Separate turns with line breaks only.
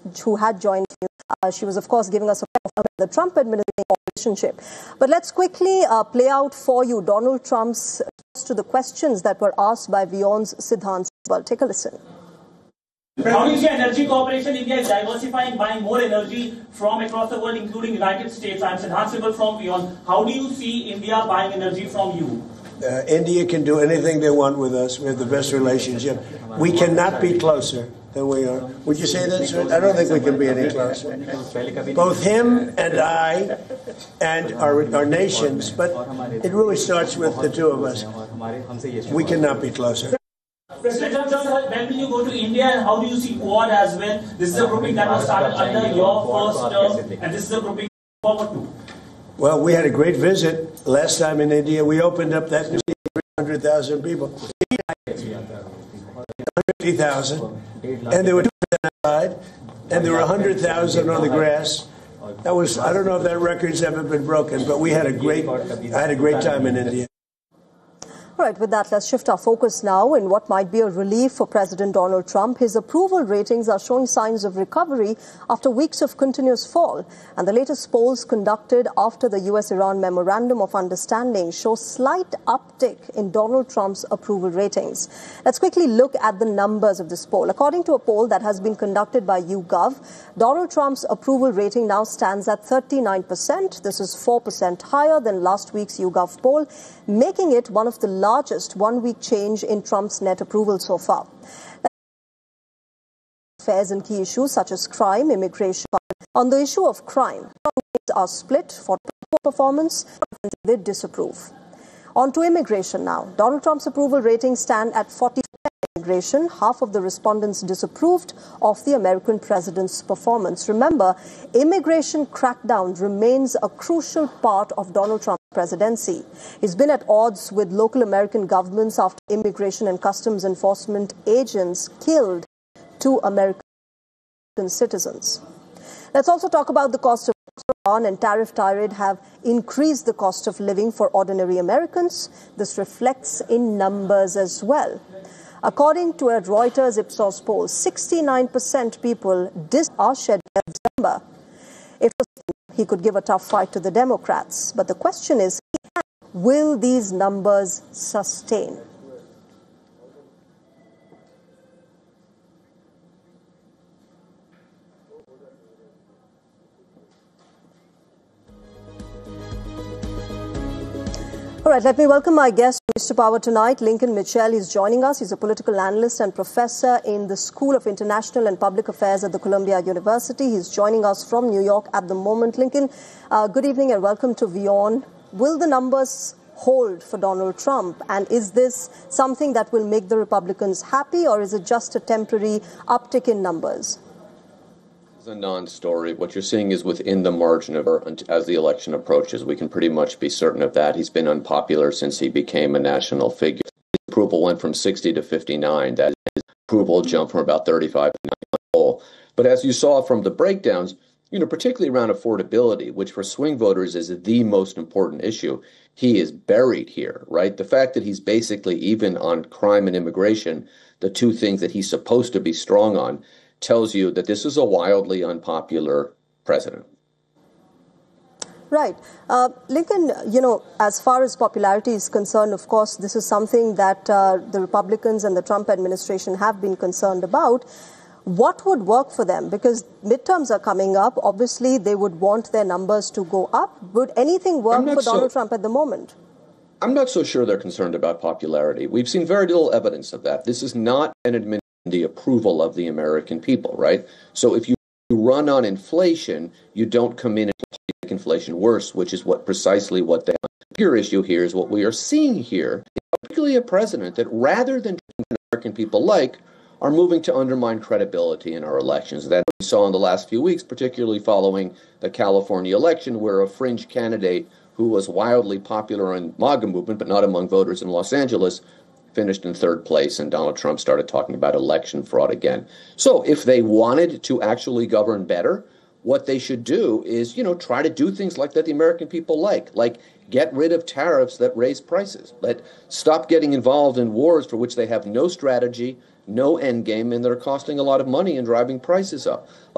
who had joined you. She was, of course, giving us a the Trump administration relationship. But let's quickly play out for you Donald Trump's response to the questions that were asked by WION's Siddhant. Well, take a listen.
How do you see Energy Corporation India is diversifying, buying more energy from across the world, including United States? I'm Siddhant Sibal from WION. How do you see India buying energy from you?
India can do anything they want with us. We have the best relationship. We cannot be closer than we are. Would you say that, sir? I don't think we can be any closer. Both him and I and our nations, but it really starts with the two of us. We cannot be closer.
President Trump, when will you go to India and how do you see Quad as well? This is a grouping that was started under your first term and this is a grouping forward to.
Well, we had a great visit last time in India. We opened up that 300,000 people. 150,000. And there were 2,000 outside. And there were 100,000 on the grass. That was, I don't know if that record's ever been broken, but I had a great time in India.
All right, with that, let's shift our focus now in what might be a relief for President Donald Trump. His approval ratings are showing signs of recovery after weeks of continuous fall. And the latest polls conducted after the U.S.-Iran Memorandum of Understanding show slight uptick in Donald Trump's approval ratings. Let's quickly look at the numbers of this poll. According to a poll that has been conducted by YouGov, Donald Trump's approval rating now stands at 39%. This is 4% higher than last week's YouGov poll, making it one of the largest one-week change in Trump's net approval so far. Affairs and key issues such as crime, immigration. On the issue of crime, are split for performance and they disapprove. On to immigration now. Donald Trump's approval ratings stand at 40%. Immigration, half of the respondents disapproved of the American president's performance. Remember, immigration crackdown remains a crucial part of Donald Trump's presidency. He's been at odds with local American governments after immigration and customs enforcement agents killed 2 American citizens. Let's also talk about the cost of Iran and tariff tirade have increased the cost of living for ordinary Americans. This reflects in numbers as well. According to a Reuters Ipsos poll, 69% people are scheduled in December. If he could give a tough fight to the Democrats. But the question is, will these numbers sustain? All right, let me welcome my guest, Mr. Power tonight, Lincoln Mitchell. He's joining us. He's a political analyst and professor in the School of International and Public Affairs at the Columbia University. He's joining us from New York at the moment. Lincoln, good evening and welcome to WION. Will the numbers hold for Donald Trump? And is this something that will make the Republicans happy, or is it just a temporary uptick in numbers?
It's a non-story. What you're seeing is within the margin of error as the election approaches. We can pretty much be certain of that. He's been unpopular since he became a national figure. His approval went from 60 to 59. That is, approval jumped from about 35 to 9. But as you saw from the breakdowns, particularly around affordability, which for swing voters is the most important issue, he is buried here, right? The fact that he's basically even on crime and immigration, the two things that he's supposed to be strong on, tells you that this is a wildly unpopular president.
Right. Lincoln, as far as popularity is concerned, of course, this is something that the Republicans and the Trump administration have been concerned about. What would work for them? Because midterms are coming up. Obviously, they would want their numbers to go up. Would anything work for Donald Trump at the moment?
I'm not so sure they're concerned about popularity. We've seen very little evidence of that. This is not an administration the approval of the American people, right? So if you run on inflation, you don't come in and make inflation worse, which is precisely what they want. The bigger issue here is what we are seeing here, particularly a president that rather than the American people are moving to undermine credibility in our elections. That we saw in the last few weeks, particularly following the California election, where a fringe candidate who was wildly popular in MAGA movement, but not among voters in Los Angeles, finished in 3rd place, and Donald Trump started talking about election fraud again. So if they wanted to actually govern better, what they should do is, try to do things like that the American people like get rid of tariffs that raise prices, stop getting involved in wars for which they have no strategy, no end game, and that are costing a lot of money and driving prices up.